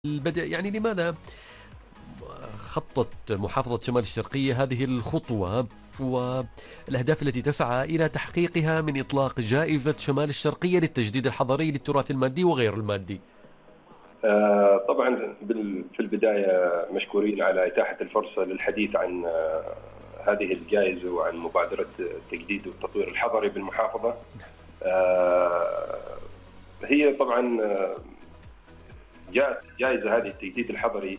البدء، يعني لماذا خطت محافظة شمال الشرقية هذه الخطوة والأهداف التي تسعى إلى تحقيقها من إطلاق جائزة شمال الشرقية للتجديد الحضري للتراث المادي وغير المادي؟ طبعا في البداية مشكورين على إتاحة الفرصة للحديث عن هذه الجائزة وعن مبادرة التجديد والتطوير الحضري بالمحافظة. هي طبعا جاءت جائزة هذه التجديد الحضري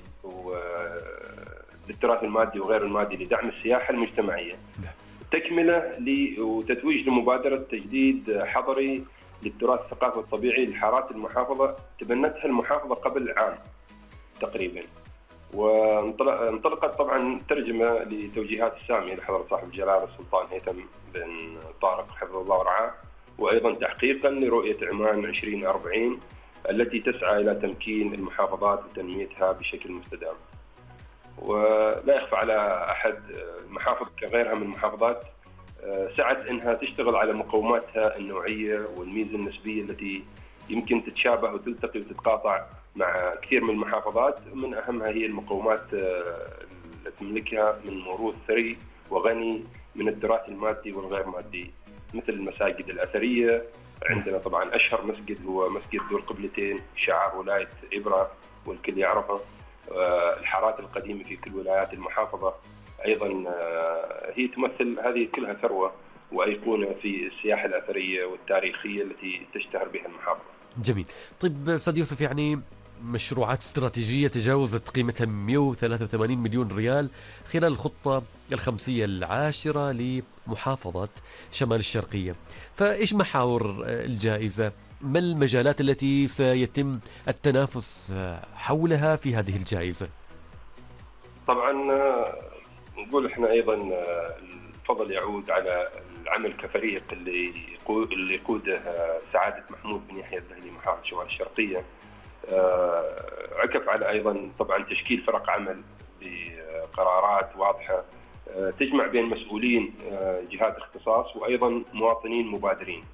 للتراث المادي وغير المادي لدعم السياحة المجتمعية، تكملة وتتويج لمبادرة تجديد حضري للتراث الثقافي والطبيعي لحارات المحافظة تبنتها المحافظة قبل عام تقريبا، وانطلقت طبعا ترجمة لتوجيهات السامية لحضرة صاحب الجلالة السلطان هيثم بن طارق حفظه الله ورعاه، وأيضا تحقيقا لرؤية عمان 2040 التي تسعى إلى تمكين المحافظات وتنميتها بشكل مستدام. ولا يخفى على أحد المحافظ كغيرها من المحافظات سعت أنها تشتغل على مقوماتها النوعية والميزة النسبية التي يمكن تتشابه وتلتقي وتتقاطع مع كثير من المحافظات، من أهمها هي المقومات التي تملكها من موروث ثري وغني من التراث المادي والغير مادي، مثل المساجد الأثرية. عندنا طبعا أشهر مسجد هو مسجد ذو القبلتين، شعار ولاية إبرة والكل يعرفه. الحارات القديمة في كل ولايات المحافظة أيضا هي تمثل هذه كلها ثروة وأيقونة في السياحة الأثرية والتاريخية التي تشتهر بها المحافظة. جميل. طيب أستاذ يوسف، يعني مشروعات استراتيجية تجاوزت قيمتها 183 مليون ريال خلال الخطة الخمسية العاشرة لمحافظة شمال الشرقية، فإيش محاور الجائزة؟ ما المجالات التي سيتم التنافس حولها في هذه الجائزة؟ طبعا نقول احنا ايضا الفضل يعود على العمل كفريق اللي يقوده سعادة محمود بن يحيى الذهلي محافظ شمال الشرقية. عكف على ايضا طبعا تشكيل فرق عمل بقرارات واضحة تجمع بين مسؤولين جهات اختصاص وايضا مواطنين مبادرين.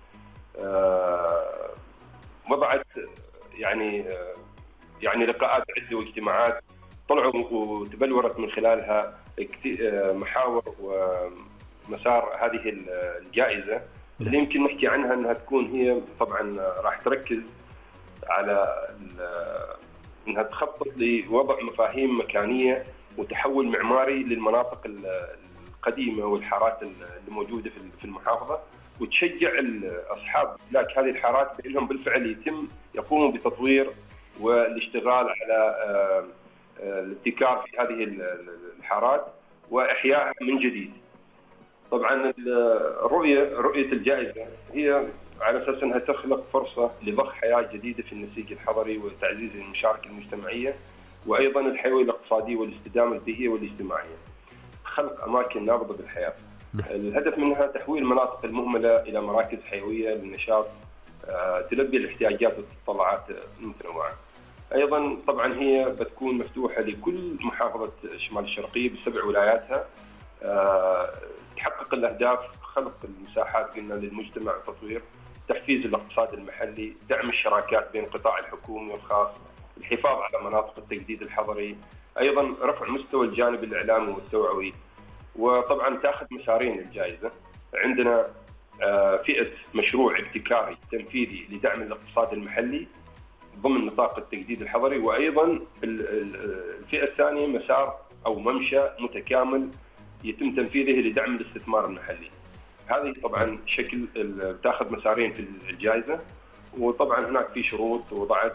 وضعت يعني لقاءات عدة واجتماعات طلعوا وتبلورت من خلالها محاور ومسار هذه الجائزة اللي يمكن نحكي عنها أنها تكون هي طبعا راح تركز على أنها تخطط لوضع مفاهيم مكانية وتحول معماري للمناطق القديمة والحارات اللي موجودة في المحافظة، وتشجع أصحاب املاك هذه الحارات لهم بالفعل يتم يقوموا بتطوير والاشتغال على الابتكار في هذه الحارات وإحيائها من جديد. طبعا رؤية الجائزة هي على أساس أنها تخلق فرصة لضخ حياة جديدة في النسيج الحضري وتعزيز المشاركة المجتمعية وأيضا الحيوية الاقتصادية والاستدامة البيئية والاجتماعية، خلق أماكن نابضة بالحياة. الهدف منها تحويل المناطق المهملة إلى مراكز حيوية للنشاط تلبي الاحتياجات والتطلعات المتنوعة. أيضا طبعا هي بتكون مفتوحة لكل محافظة شمال الشرقية ب7 ولاياتها، تحقق الأهداف: خلق المساحات قلنا للمجتمع والتطوير، تحفيز الاقتصاد المحلي، دعم الشراكات بين القطاع الحكومي والخاص، الحفاظ على مناطق التجديد الحضري، أيضا رفع مستوى الجانب الإعلامي والتوعوي. وطبعا تأخذ مسارين الجائزة، عندنا فئة مشروع ابتكاري تنفيذي لدعم الاقتصاد المحلي ضمن نطاق التجديد الحضري، وأيضا الفئة الثانية مسار أو ممشى متكامل يتم تنفيذه لدعم الاستثمار المحلي. هذه طبعا شكل تأخذ مسارين في الجائزة، وطبعا هناك في شروط وضعت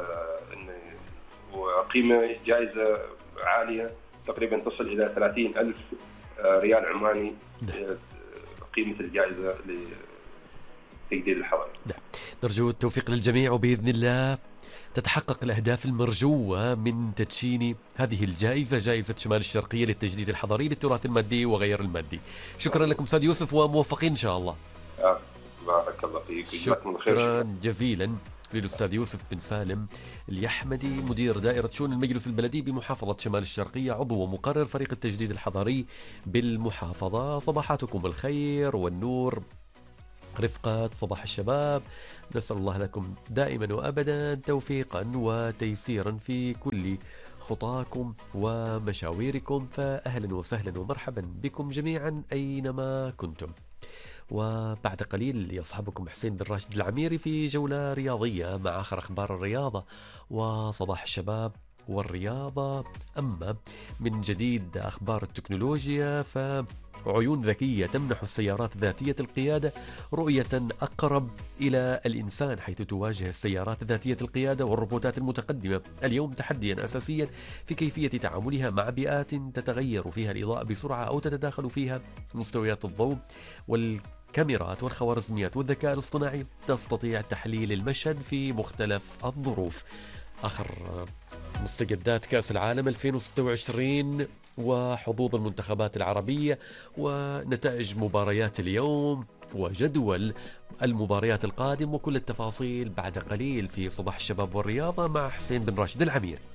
وقيمة جائزة عالية تقريبا تصل إلى 30,000 ريال عماني قيمة الجائزة لتجديد الحضري. نرجو التوفيق للجميع، وبإذن الله تتحقق الأهداف المرجوة من تدشين هذه الجائزة، جائزة شمال الشرقية للتجديد الحضري للتراث المادي وغير المادي. شكرا لكم أستاذ يوسف وموفقين إن شاء الله. بارك الله فيك. شكرا جزيلا للأستاذ يوسف بن سالم اليحمدي، مدير دائرة شؤون المجلس البلدي بمحافظة شمال الشرقية، عضو ومقرر فريق التجديد الحضري بالمحافظة. صباحاتكم الخير والنور رفقة صباح الشباب، نسأل الله لكم دائما وأبدا توفيقا وتيسيرا في كل خطاكم ومشاويركم، فأهلا وسهلا ومرحبا بكم جميعا أينما كنتم. وبعد قليل يصحبكم حسين بن راشد العميري في جولة رياضية مع آخر أخبار الرياضة وصباح الشباب والرياضة. أما من جديد أخبار التكنولوجيا، فعيون ذكية تمنح السيارات ذاتية القيادة رؤية أقرب إلى الإنسان، حيث تواجه السيارات ذاتية القيادة والروبوتات المتقدمة اليوم تحديا أساسيا في كيفية تعاملها مع بيئات تتغير فيها الإضاءة بسرعة أو تتداخل فيها مستويات الضوء، والكاميرات والخوارزميات والذكاء الاصطناعي تستطيع تحليل المشهد في مختلف الظروف. آخر مستجدات كأس العالم 2026 وحظوظ المنتخبات العربية ونتائج مباريات اليوم وجدول المباريات القادم وكل التفاصيل بعد قليل في صباح الشباب والرياضة مع حسين بن راشد العمير.